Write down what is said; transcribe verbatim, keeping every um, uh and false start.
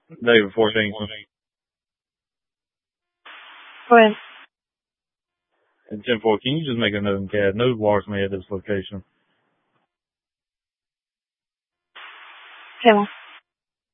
David fourteen. Go ahead. And ten four, can you just make a note in C A D? Node walks me at this location. Okay, well.